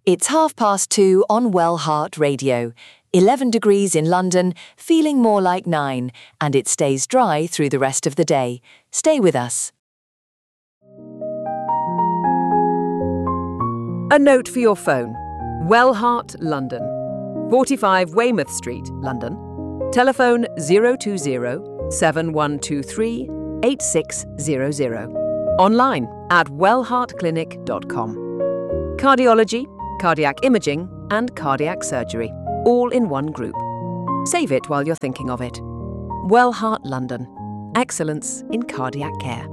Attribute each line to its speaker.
Speaker 1: It's 2:30 on Wellheart Radio. 11 degrees in London, feeling more like 9, and it stays dry through the rest of the day. Stay with us.
Speaker 2: A note for your phone. Wellheart, London. 45 Weymouth Street, London. Telephone 020 7123 8600. Online at wellheartclinic.com. Cardiology, cardiac imaging and cardiac surgery, all in one group. Save it while you're thinking of it. Wellheart, London. Excellence in cardiac care.